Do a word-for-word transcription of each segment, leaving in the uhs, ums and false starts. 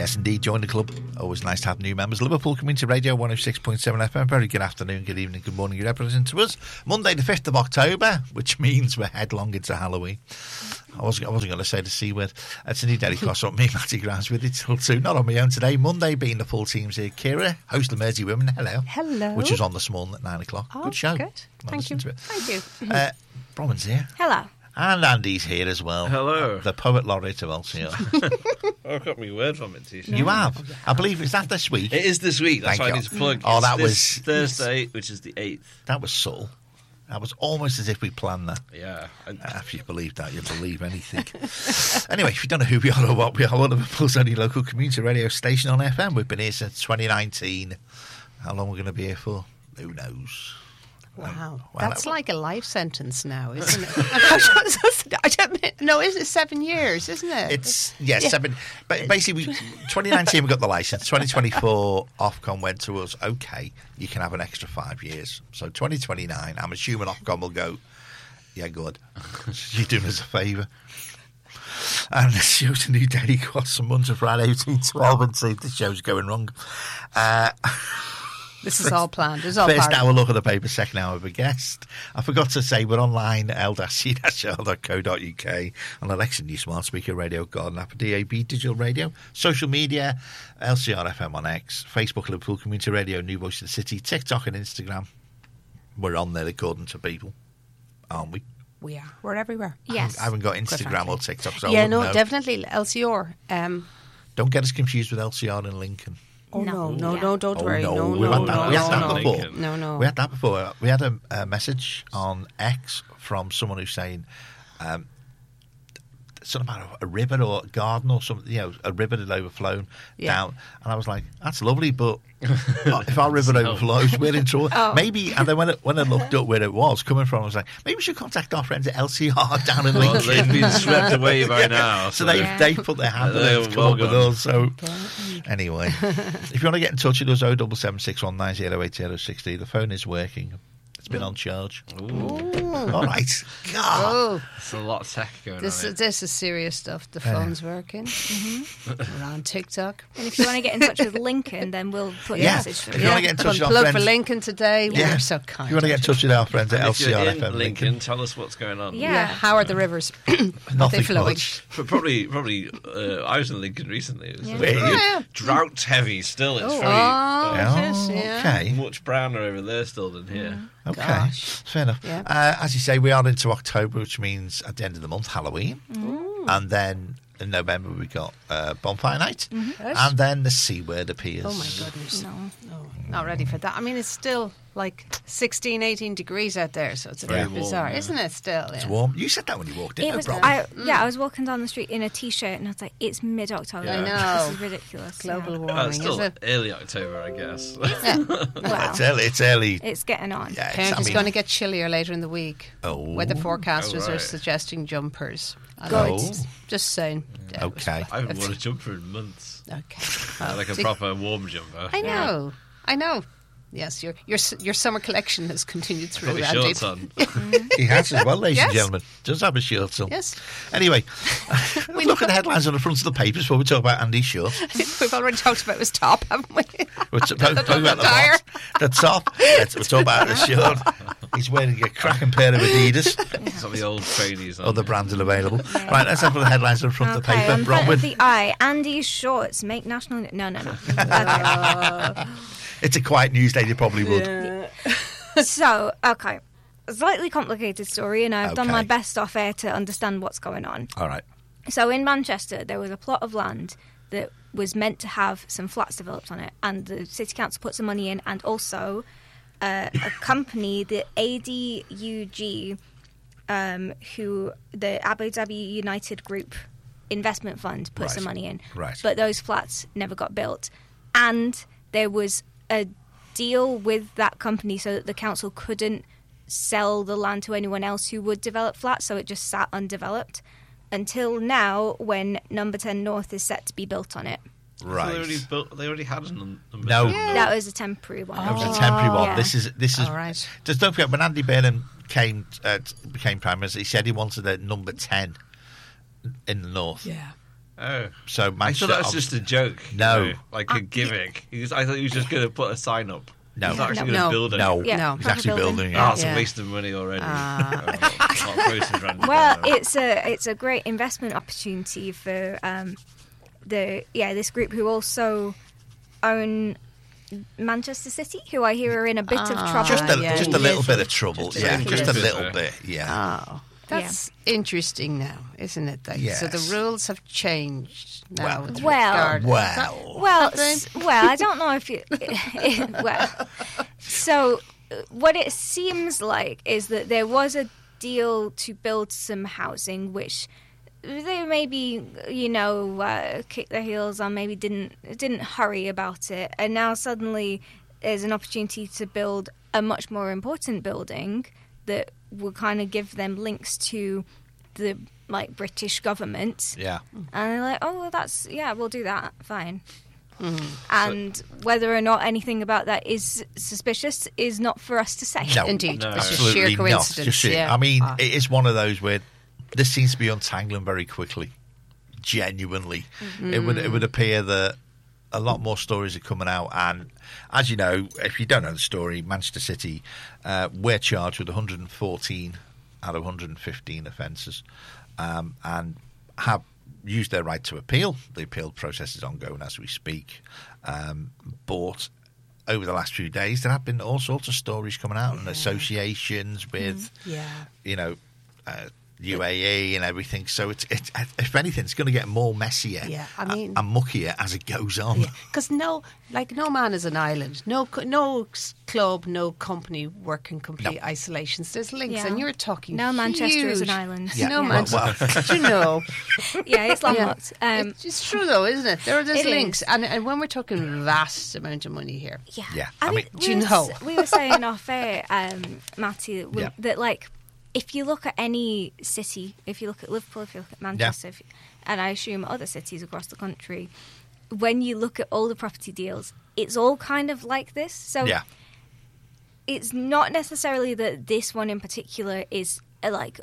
Yes, indeed. Join the club. Always nice to have new members. Liverpool Community Radio one oh six point seven F M. Very good afternoon, good evening, good morning. You're representing to us. Monday the fifth of October, which means we're headlong into Halloween. I wasn't, I wasn't going to say the C word. It's a new daily cross up me, Matty Grimes, with it till two. Not on my own today. Monday being the full teams here. Kira, host of Mersey Women. Hello. Hello. Which was on this morning at nine o'clock. Oh, good show. Good. Thank you. Thank you. Uh, Bronwyn's here. Hello. And Andy's here as well. Hello. The poet laureate of L C R. I've got my word from it, t-shirt. You have? I believe, is that this week? It is this week. That's Thank why you. I need to plug. Oh, It's that this was- Thursday, which is the eighth. That was subtle. That was almost as if we planned that. Yeah. And Uh, if you believe that, you believe anything. Anyway, if you don't know who we are or what we are, one of Liverpool's only local community radio station on F M. We've been here since twenty nineteen. How long we're going to be here for? Who knows? Wow. Um, well, That's that- like a life sentence now, isn't it? I don't mean, no, isn't it seven years, isn't it? It's, yeah, seven. But basically, we, twenty nineteen we got the licence. twenty twenty-four, Ofcom went to us, OK, you can have an extra five years. So twenty twenty-nine, I'm assuming Ofcom will go, yeah, good. You're doing us a favour. And the show's a new daily cross on Monday, Friday, eighteen twelve, and see if the show's going wrong. Uh, This is all planned. It's all First part of hour it. look at the paper, second hour of a guest. I forgot to say we're online at l c r dot co dot u k on Alexa, new smart speaker, radio, garden app, D A B, digital radio, social media, L C R F M on X, Facebook, Liverpool Community Radio, New Voice of the City, TikTok and Instagram. We're on there according to people, aren't we? We are. We're everywhere. Yes. I haven't got Quite Instagram frankly. or TikTok, so I yeah, wouldn't no, know. definitely L C R. Um, Don't get us confused with L C R in Lincoln. oh, no, No. no, Yeah. no, don't Oh, worry. no, No, we've no, had that, no, we had no, that no. before. Lincoln. No, no. We had that before. We had a, a message on X from someone who's saying um, something about a river or a garden or something, you know, a river had overflown Yeah. down. And I was like, that's lovely, but if our river overflows, we're in trouble. Oh. Maybe, and then when, it, when I looked up where it was coming from, I was like, maybe we should contact our friends at L C R down in well, Lincoln. they've been swept away by now. So So, they Yeah. they put their hand They're in to come well up with gone. us. So anyway, if you want to get in touch with us, oh seven seven six one nine zero eight zero six three. The phone is working. It's been on charge. All right. God. Oh, it's a lot of tech going this on. is, this is serious stuff. The phone's working. We're on TikTok. And if you want to get in touch with Lincoln, then we'll put Yeah. a message for If you you. want to get in touch with our Plug for friends, Lincoln today. Yeah. We're so kind. if you want to get in touch with our friends at And if you're L C R in F M Lincoln, Lincoln, tell us what's going on. Yeah. Yeah. How are the rivers? nothing they flowing? much. But probably, probably. Uh, I was in Lincoln recently. It was Yeah. very Yeah. drought heavy still. It's Oh, very oh, uh, yes, yeah. Okay. much browner over there still than here. Okay. Gosh. Fair enough. Yeah. Uh, as you say, we are into October, which means at the end of the month, Halloween. And then in November, we got uh, Bonfire Night. Yes. And then the C word appears. Oh, my goodness. No. No, not ready for that. I mean, it's still like sixteen, eighteen degrees out there, so it's a Very bit warm, bizarre, yeah. isn't it, still? It's Yeah. warm. You said that when you walked in. It no was. problem. I, yeah, I was walking down the street in a t-shirt, and I was like, "It's mid-October. I know. This is ridiculous." Global yeah. warming, Uh, it's still is it? early October, I guess. Wow. It's early. It's early. It's getting on. Yeah, it's, Apparently I it's mean, going to get chillier later in the week. Oh. Weather forecasters Oh, right. are suggesting jumpers. I Good. know, it's- Just saying. Yeah, it was- Okay. I haven't worn a jumper in months. Okay. Uh, like a See, proper warm jumper. I know. I know. Yes, your your s- your summer collection has continued Got through. my Andy. shorts on. He has as well, ladies and Yes. gentlemen. Does have a shirt on. Yes. Anyway, let's look at the headlines on the fronts of the papers before we talk about Andy's shirt. We've already talked about his top, haven't we? We're t- talking about the, tire. what? The top. Let's, we're talking about the shirt. He's wearing a cracking pair of Adidas. Some of the old tradies on. Other brands are available. Right, let's have the headlines on the front of the Okay, paper. on front Bronwyn. of the eye, Andy's shorts make national. No, no, no. Okay. It's a quiet news day, you probably would. So, okay, slightly complicated story, and I've done my Okay. best off air to understand what's going on. All right. So, in Manchester, there was a plot of land that was meant to have some flats developed on it, and the city council put some money in, and also uh, a company, the A D U G, um, who the Abu Dhabi United Group Investment Fund put Right. some money in, Right. but those flats never got built, and there was a deal with that company so that the council couldn't sell the land to anyone else who would develop flats, so it just sat undeveloped until now when Number ten North is set to be built on it. So they Right. already built. They already had a num- number. No. ten. Yeah. That was a temporary one. That was a temporary one. Yeah. This is this is. All right. Just don't forget when Andy Burnham came uh, t- became prime minister, he said he wanted a number ten in the north. Yeah. Oh. So I Manchester. thought that was just a joke. you No. know, like a gimmick. He was, I thought he was just going to put a sign up. No. He's not actually No. going to build it. no, Yeah, No. he's proper actually building. building it. Oh, it's Yeah. a waste of money already. Ah. Oh, a lot of process around Well, there. it's a it's a great investment opportunity for um, the yeah this group who also own Manchester City, who I hear are in a bit of Ah, trouble. Just a, yeah, just a little little. bit of trouble. Just a yeah, little just a bit. little bit. Yeah. Oh, that's interesting now, isn't it? Like, So the Yes. rules have changed now. Well- with Well- regard- Well. Well, Have they? s- well, I don't know if you. well, so uh, what it seems like is that there was a deal to build some housing, which they maybe, you know, uh, kicked their heels on, maybe didn't didn't hurry about it, and now suddenly there's an opportunity to build a much more important building that will kind of give them links to the like British government. Yeah. And they're like, oh, well, that's, yeah, we'll do that. Fine. Mm. And whether or not anything about that is suspicious is not for us to say. No. Indeed, No. it's just Absolutely sheer not. coincidence. Just sheer- yeah. I mean, Ah. it is one of those where this seems to be untangling very quickly. Genuinely, it would it would appear that a lot more stories are coming out, and as you know, if you don't know the story, Manchester City, uh, we're charged with one hundred fourteen out of one hundred fifteen offences, um, and have used their right to appeal. The appeal process is ongoing as we speak, um, but over the last few days, there have been all sorts of stories coming out and associations with, yeah. you know, uh, U A E and everything. So it's, it's if anything, it's going to get more messier Yeah, I mean- and muckier as it goes on. Because no, like no man is an island. No, co- no s- club, no company work in complete No. isolations. There's links, Yeah. and you're talking. No, Manchester is huge- an island. Yeah, No, well, Manchester. well- you know, Yeah, it's Yeah. landlocked. Um, it's, it's true though, isn't it? There are there's It links, is. and and when we're talking vast amount of money here, yeah. Yeah, I, I mean, mean- we Do you were know? s- we were saying off air, um, Matty, that, we- Yeah. that like, if you look at any city, if you look at Liverpool, if you look at Manchester, if, and I assume other cities across the country, when you look at all the property deals, it's all kind of like this. So Yeah. it's not necessarily that this one in particular is uh, like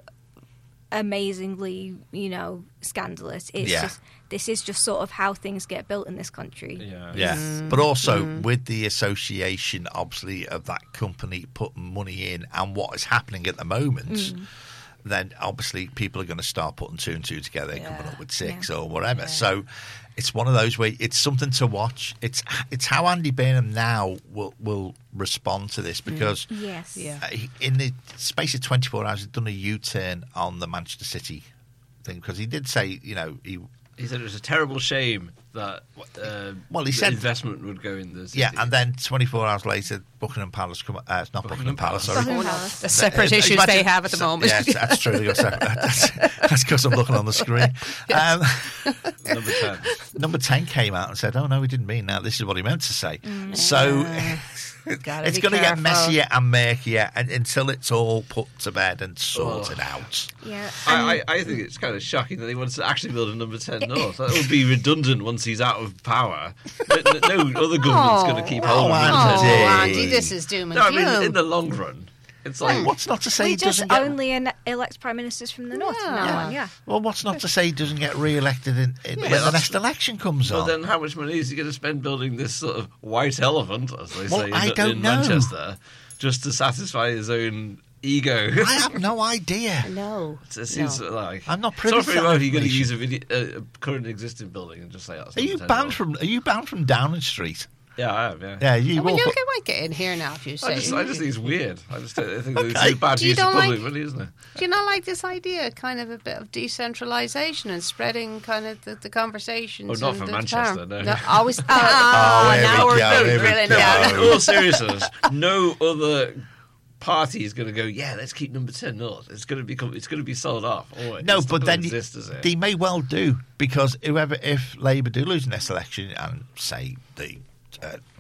amazingly, you know, scandalous. It's Yeah. just this is just sort of how things get built in this country. Yeah. Yeah, but also with the association, obviously, of that company putting money in and what is happening at the moment, then obviously people are going to start putting two and two together and coming Yeah. up with six Yeah. or whatever. Yeah. So it's one of those where it's something to watch. It's it's how Andy Burnham now will will respond to this because Yes. Yeah. uh, he- in the space of twenty-four hours, he's done a U-turn on the Manchester City thing because he did say, you know, he. He said it was a terrible shame that uh, Well, he the said- investment would go in the city. Yeah, and then twenty-four hours later, Buckingham Palace come. Uh, it's not Buckingham, Buckingham Palace. Palace. Sorry. Buckingham Palace. the separate Uh, issues imagine- they have at the so- moment. Yes, that's true. They got separate. That's that's because I'm looking on the screen. Um, Number ten. number ten came out and said, "Oh no, he didn't mean that. This is what he meant to say." So Gotta it's be going to get careful. messier and murkier and, until it's all put to bed and sorted Oh. out. Yeah. I, I, I think it's kind of shocking that he wants to actually build a number ten north. That would be redundant once he's out of power. No, no other government's going to keep Oh, hold of Andy. number Oh, ten. Andy, this is doom and No, I gloom. mean, in the long run, it's like... What's not to say he we just doesn't get? only en- elect prime ministers from the north from now Yeah. on, yeah. Well, what's not to say he doesn't get re-elected in, in, when the that's- next election comes Well, on? then how much money is he going to spend building this sort of white elephant, as they Well, say, I in, don't in know. Manchester, just to satisfy his own ego? I have no idea. No, It seems no. like... I'm not privy It's to not very that well if you're going to information. use a, video, uh, a current existing building and just say that's Are you number ten banned north. from? Are you banned from Downing Street? Yeah, I am, yeah. Yeah, you I mean, will. you can- might get in here now if you say. I just, I just think it's weird. I just I think it's Okay. a bad Do you use of don't public like- money, isn't it? Do you not like this idea, kind of a bit of decentralisation and spreading kind of the, the conversations? Oh, not and for the Manchester, power? no. always. Ah, here now we we're go, really here we drilling go. down. In all seriousness, no other party is going to go, yeah, let's keep number ten north. It's going to become, it's going to be sold off. Oh, it's No, not but gonna then exist, is it? they may well do because whoever, if Labour do lose the next election and say the uh,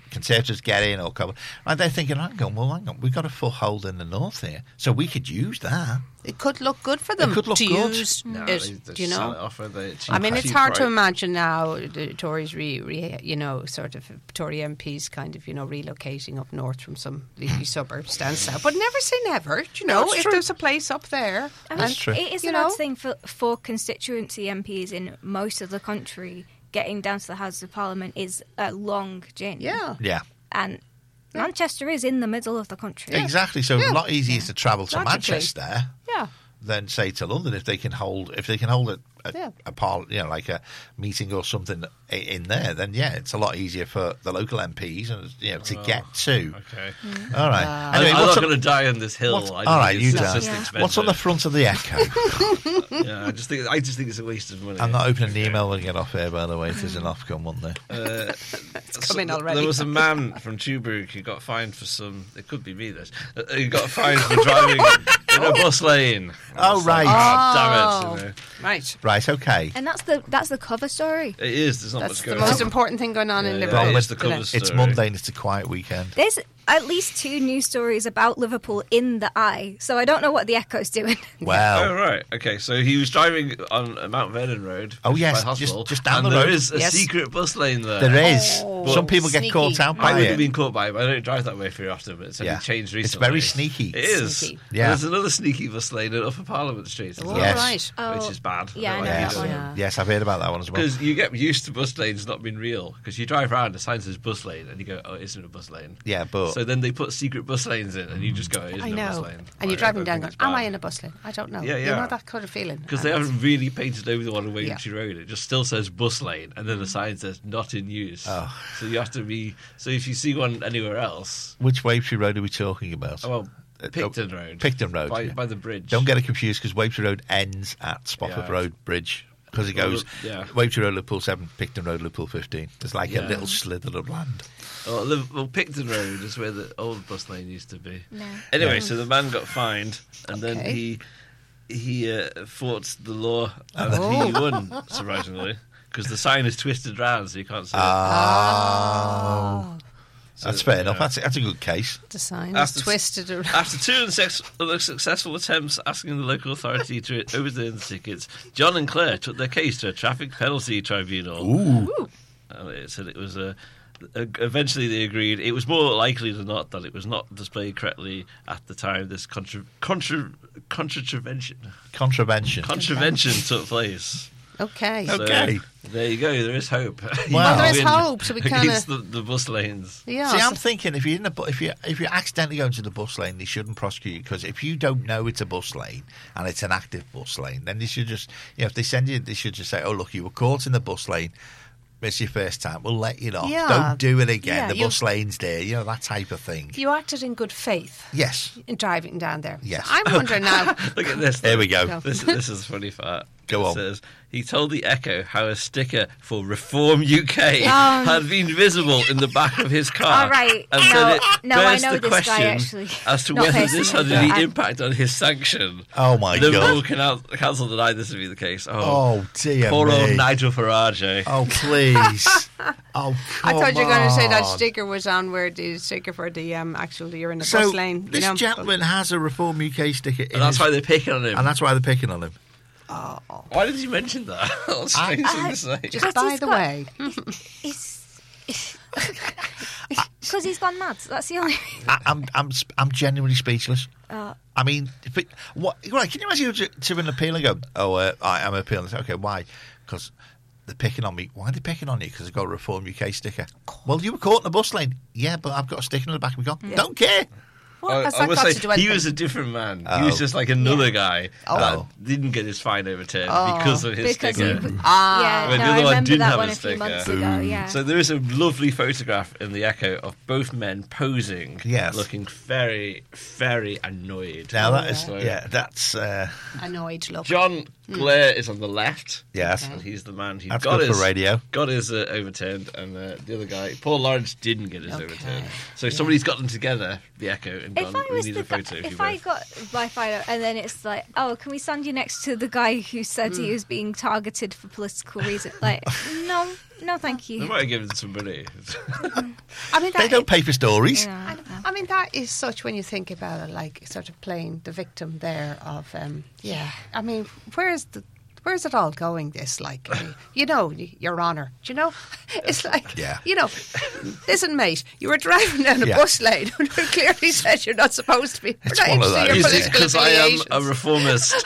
Conservatives get in or cover. And they're thinking, hang on, well, hang on, we've got a foothold in the north here, so we could use that. It could look good for them It could look to good. use No, it. they, they Do you sell know? it off, don't they? Cheap- I mean, it's cheap hard to price. imagine now the Tories, re, re, you know, sort of Tory M Ps kind of, you know, relocating up north from some leafy suburbs down south. But never say never, do you know, That's if true. there's a place up there. I mean, That's true. It is You an know? odd thing for, for constituency M Ps in most of the country. Getting down to the Houses of Parliament is a long journey. Yeah. Yeah. And Manchester is in the middle of the country. Exactly. So Yeah. a lot easier to travel to Logically. Manchester Yeah. than say to London if they can hold if they can hold a a, Yeah. a par, you know, like a meeting or something i- in there. Then yeah, it's a lot easier for the local M Ps and you know to get to. Okay. All right. Uh, Anyway, I'm, I'm what's not on- going to die on this hill. what's- I just all right, think you it's don't. just Yeah. expensive. What's on the front of the Echo? Yeah, I just think I just think it's a waste of money. I'm not opening the email when we get off here, by the way. If there's an Ofcom one there. Uh, coming so- already. There was a man from Tuberg who got fined for some. It could be me. This. Uh, He got fined for driving in a bus lane. Oh, It's like, right. oh, damn it! You know. Right. Right. Okay. And that's the that's the cover story. It is. There's not That's much the going most on. important thing going on Yeah, in yeah, Liverpool. it's the today. cover It's story. Monday and it's a quiet weekend. There's at least two news stories about Liverpool in the Eye, so I don't know what the Echo's doing. Well. Oh right, okay. So he was driving on uh, Mount Vernon Road. Oh, which is yes, by the hospital, just- just down and the there road. is a Yes. secret bus lane there. There is. Oh, Some people get sneaky. caught out I by would have it. been caught by it, but I don't drive that way very often. But it's only Yeah. changed It's recently. very sneaky. It is. Sneaky. Yeah. There's another sneaky bus lane at Upper Parliament Street, Oh, Yes. right. Oh, which is bad. yeah, I know Yes. that one. Yeah. Yes, I've heard about that one as well. Because you get used to bus lanes not being real. Because you drive around, the sign says bus lane, and you go, "Oh, it isn't a bus lane." Yeah, but So then they put secret bus lanes in, and you just go, "It isn't I a bus know. lane." And you're Like, driving I down don't going, think it's am I bad. in a bus lane? I don't know. Yeah, You yeah. know that kind of feeling. Because And they it's- haven't really painted over the one on Yeah. Wavertree Road. It just still says bus lane, and then the sign says not in use. Oh. So you have to be. So if you see one anywhere else, which Wavertree Road are we talking about? oh well, Uh, Picton oh, Road. Picton Road, by, yeah. by the bridge. Don't get it confused because Wavertree Road ends at Spofford Yeah. Road Bridge. Because it Well, goes yeah. Wavertree Road, Liverpool seven, Picton Road, Liverpool fifteen. There's like a Yeah. little slither of land. Oh, Liv- well, Picton Road is where the old bus lane used to be. No. Anyway, Yeah. so the man got fined, and then Okay. he he uh, fought the law, and Oh. he won, surprisingly, because the sign is twisted round, so you can't see it. Oh. That's So, fair enough. yeah. That's, that's a good case. The sign is After- twisted around. After two unsex- unsuccessful attempts asking the local authority to overturn the tickets, John and Claire took their case to a traffic penalty tribunal. Ooh. And it said it was a. Eventually, they agreed. It was more likely than not that it was not displayed correctly at the time this contra- contra- contravention Contravention. contravention took place. Okay. Okay. So, there you go. There is hope. You Wow. There is win hope, so we kinda- against the, the bus lanes. Yeah. See, so- I'm thinking if you're in a bu- if you if you accidentally go into the bus lane, they shouldn't prosecute you because if you don't know it's a bus lane and it's an active bus lane, then they should just you know if they send you, they should just say, "Oh, look, you were caught in the bus lane. It's your first time. We'll let you off. Yeah. Don't do it again. Yeah, the you- bus lane's there. You know that type of thing." you acted in good faith Yes. in driving down there. Yes. So I'm wondering now. Look at this. There we go. Go. This, this is the funny part. Go It on. says, he told the Echo how a sticker for Reform U K Um, had been visible in the back of his car. All right. And No, then it no, I bears know the this guy, question actually. as to Not whether this had personally, any but I- impact on his sanction. Oh my Liverpool god. Canal- Council denied this to be the case. Oh, Oh dear poor me. old Nigel Farage. Oh please. Oh come I thought you were going to say that on. sticker was on where the sticker for the um, actual you're in the So bus lane. this you know? gentleman has a Reform U K sticker, in And that's his- why they're picking on him. and that's why they're picking on him. Why did you mention that? What a strange thing to say. Just Because by he's the got- way, It's because he's gone mad. That's the only. I, I'm I'm sp- I'm genuinely speechless. Uh, I mean, if it, what? Right? Can you imagine to, to an appeal and go, "Oh, uh, I, I'm appealing." Say, okay, why? Because they're picking on me. Why are they picking on you? Because I've got a Reform U K sticker. Well, you were caught in a bus lane. Yeah, but I've got a sticker in the back of my car. Don't care. what I, has I that must got say, to do he anything? was a different man. He Oh. was just like another guy Oh. that didn't get his fine overturned Oh. because of his because sticker. he, Ah. yeah, When no, the I other one remember didn't that have one a a few sticker. months ago. Yeah. So there is a lovely photograph in the Echo of both men posing, Yes. looking very, very annoyed. Now that is So, yeah, that's uh, Annoyed look. John Blair is on the left. yes. And he's the man who That's got good his for radio. got his uh, overturned, and uh, the other guy, Paul Lawrence, didn't get his Okay. overturned. So somebody's got them together, the Echo, and and If gone, I we was need the a photo guy, of you if I both. got by Fido and then it's like, oh, can we stand you next to the guy who said he was being targeted for political reasons? Like, no, no, thank They you. might have given some money. I mean, that They don't pay for stories. Yeah. I mean, that is such, when you think about it, like sort of playing the victim there of, um, yeah. I mean, where's the, where's it all going? This, like, I mean, you know, Your Honour, do you know? It's like, Yeah. you know, listen, mate, you were driving down a Yeah. bus lane and it clearly says you're not supposed to be. We're It's not one of interested in those. your Is it political because I am affiliations. a reformist?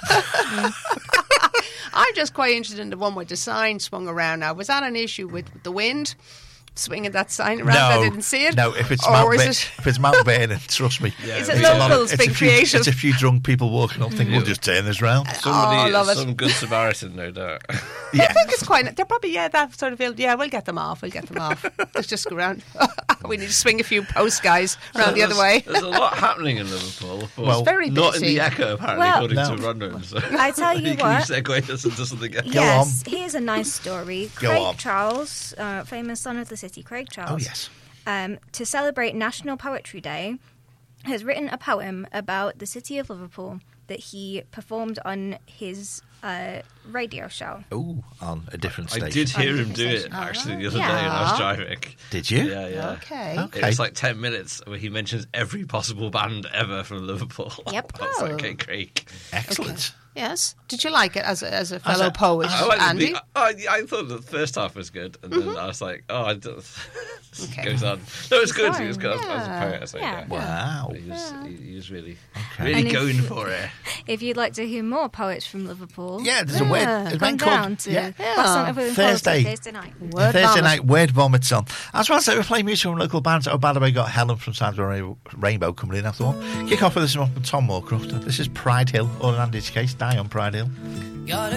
I'm just quite interested in the one with the sign swung around. Now, was that an issue with the wind swinging that sign around? No, I didn't see it. no. If it's or Mount, is Ba- it? if it's Mount Vernon, trust me, Yeah, Is it it it's a lot of- locals it's being a few, creative? It's a few drunk people walking up, thinking we'll just turn this round. Somebody, Oh, love it. some good Samaritan, no doubt. Yeah, I think it's quite. They're probably yeah. That sort of yeah. We'll get them off. We'll get them off. Let's just go around. We need to swing a few post guys around the other way. There's a lot happening in Liverpool. But Well, very not in busy. the Echo, apparently, Well- according No. to Rundgren. So I tell you can what. segue us into something else? Go Yes, on. here's a nice story. Go Craig on. Charles, uh, famous son of the city, Craig Charles. Oh yes. um, to celebrate National Poetry Day, has written a poem about the city of Liverpool that he performed on his uh, radio show. Oh, on a different I station. did hear him do it Station. actually the other Yeah. day when I was driving. Did you? Yeah, yeah. Okay. Okay. It was like ten minutes where he mentions every possible band ever from Liverpool. Yep. I was like, Oh. okay, Craig. Excellent. Yes. Did you like it as a, as a fellow a- poet, I, like the Andy? big, I, I thought the first half was good, and then I was like, oh, I don't, this Okay. goes on. No, it's good. He was fine. good. As, as a Yeah. poet, I say, Yeah. yeah. Wow. He was, he, he was really, Okay. really And if- going for it. If you'd like to hear more poets from Liverpool, Yeah, there's a Yeah. word. Come It's come been down called to yeah. Boston Over in Thursday. Quality Thursday night. Word Thursday vomit. night, Word Vomits on. As well as we're playing music from local bands. Oh, by the way, got Helen from Sandra Rainbow coming in after one. Kick off with this one from Tom Moorcroft. This is Pride Hill, or in Andy's case, Die on Pride Hill.